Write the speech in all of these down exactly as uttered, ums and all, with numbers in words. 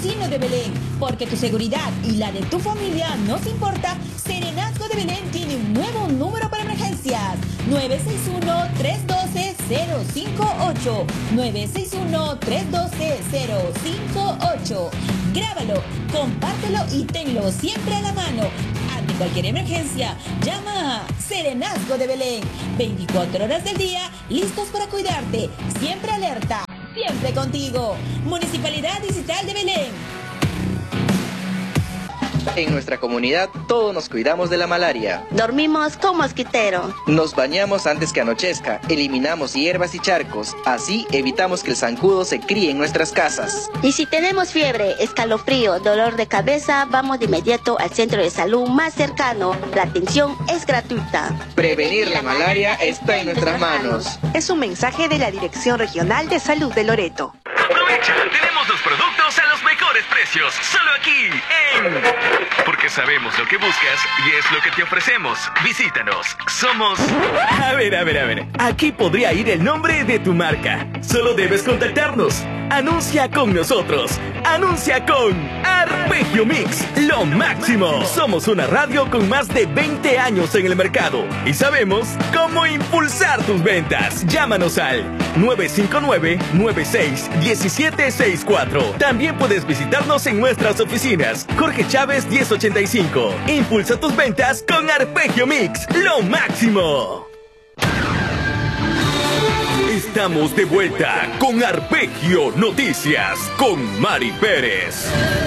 vecino de Belén. Porque tu seguridad y la de tu familia nos importa, Serenazgo de Belén tiene un nuevo número para emergencias. nueve seis uno, tres uno dos, cero cinco ocho. nueve seis uno, tres uno dos, cero cinco ocho. Grábalo, compártelo y tenlo siempre a la mano. Ante cualquier emergencia, llama a Serenazgo de Belén. veinticuatro horas del día, listos para cuidarte. Siempre alerta, siempre contigo. Municipalidad Distrital de Belén. En nuestra comunidad todos nos cuidamos de la malaria. Dormimos con mosquitero. Nos bañamos antes que anochezca, eliminamos hierbas y charcos, así evitamos que el zancudo se críe en nuestras casas. Y si tenemos fiebre, escalofrío, dolor de cabeza, vamos de inmediato al centro de salud más cercano. La atención es gratuita. Prevenir la malaria está en nuestras manos. Es un mensaje de la Dirección Regional de Salud de Loreto. Aprovecha, tenemos los productos a los mejores precios, solo aquí en... Porque sabemos lo que buscas y es lo que te ofrecemos. Visítanos, somos... A ver, a ver, a ver, aquí podría ir el nombre de tu marca. Solo debes contactarnos. Anuncia con nosotros. Anuncia con Arpegio Mix, lo máximo. Somos una radio con más de veinte años en el mercado y sabemos cómo impulsar tus ventas. Llámanos al nueve cinco nueve, nueve seis uno siete seis cuatro. También puedes visitarnos en nuestras oficinas. Jorge Chávez diez ochenta y cinco. Impulsa tus ventas con Arpegio Mix, lo máximo. Estamos de vuelta con Arpegio Noticias con Mari Pérez.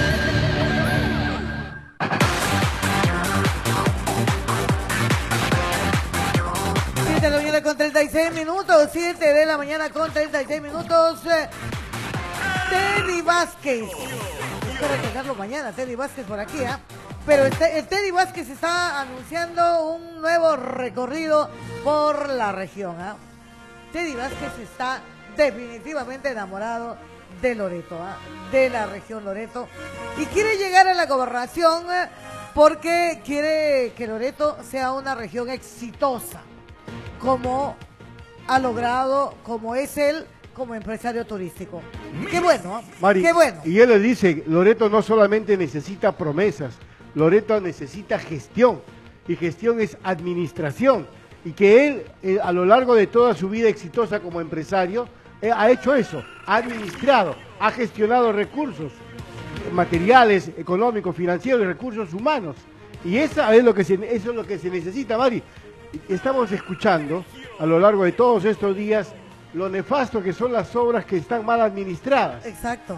siete de la mañana con treinta y seis minutos, siete de la mañana con treinta y seis minutos. Teddy Vázquez. Espero tocarlo mañana, Teddy Vázquez por aquí, ¿eh? Pero este, el Teddy Vázquez está anunciando un nuevo recorrido por la región, ¿eh? Teddy Vázquez está definitivamente enamorado de Loreto, ¿eh? De la región Loreto, y quiere llegar a la gobernación ¿eh? porque quiere que Loreto sea una región exitosa, como ha logrado, como es él como empresario turístico. Qué bueno, ¿eh? Mari, qué bueno. Y él le dice, Loreto no solamente necesita promesas, Loreto necesita gestión, y gestión es administración. Y que él, eh, a lo largo de toda su vida exitosa como empresario, eh, ha hecho eso, ha administrado, ha gestionado recursos materiales, económicos, financieros y recursos humanos. Y esa es lo que se, eso es lo que se necesita, Mari. Estamos escuchando a lo largo de todos estos días lo nefasto que son las obras que están mal administradas. Exacto.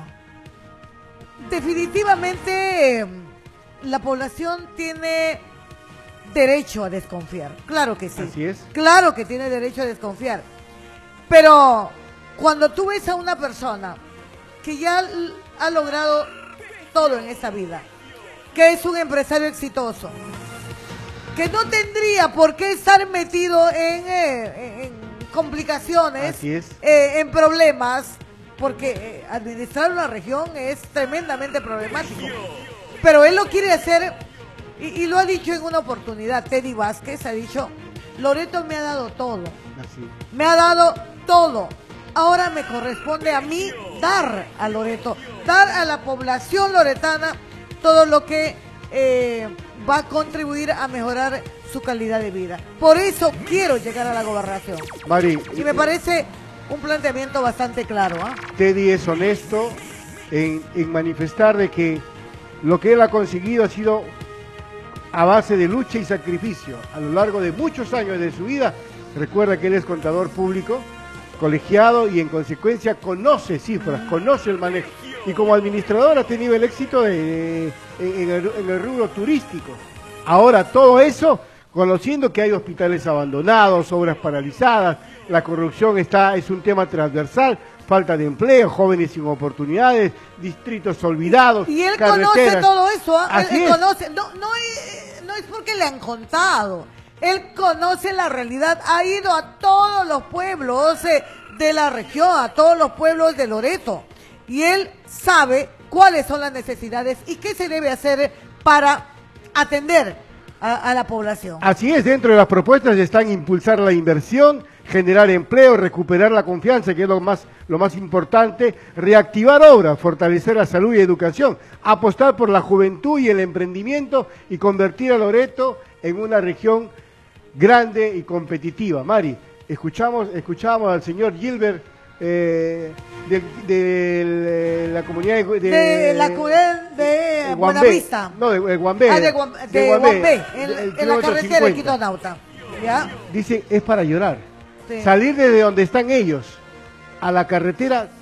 Definitivamente la población tiene derecho a desconfiar, claro que sí. Así es. Claro que tiene derecho a desconfiar. Pero cuando tú ves a una persona que ya ha logrado todo en esta vida, que es un empresario exitoso, que no tendría por qué estar metido en, eh, en complicaciones, Así es. eh, en problemas, porque eh, administrar una región es tremendamente problemático. Pero él lo quiere hacer. Y, y lo ha dicho en una oportunidad, Teddy Vázquez ha dicho, Loreto me ha dado todo, Así. me ha dado todo, ahora me corresponde a mí dar a Loreto, dar a la población loretana todo lo que eh, va a contribuir a mejorar su calidad de vida. Por eso quiero llegar a la gobernación. Mari, Y me parece un planteamiento bastante claro. ¿eh? Teddy es honesto en, en manifestar de que lo que él ha conseguido ha sido a base de lucha y sacrificio a lo largo de muchos años de su vida. Recuerda que él es contador público, colegiado, y en consecuencia conoce cifras, conoce el manejo, y como administrador ha tenido el éxito de, de, en, el, en el rubro turístico. Ahora todo eso, conociendo que hay hospitales abandonados, obras paralizadas, la corrupción está es un tema transversal, falta de empleo, jóvenes sin oportunidades, distritos olvidados, Y él carreteras. conoce todo eso, ¿eh? Así él, él es. conoce, no, no, es, no es porque le han contado, él conoce la realidad, ha ido a todos los pueblos eh, de la región, a todos los pueblos de Loreto, y él sabe cuáles son las necesidades y qué se debe hacer para atender a, a la población. Así es, dentro de las propuestas están impulsar la inversión, generar empleo, recuperar la confianza, que es lo más lo más importante, reactivar obras, fortalecer la salud y educación, apostar por la juventud y el emprendimiento y convertir a Loreto en una región grande y competitiva. Mari, escuchamos, escuchamos al señor Gilbert eh, de, de, de la comunidad de, de, de la comunidad de, de Buenavista. No, de, de Guambé. Ah, de, Guam, de, de Guambé, Guambé en, el, en la carretera de Quito Nauta. ¿Ya? Dice, es para llorar. Sí. Salir desde donde están ellos a la carretera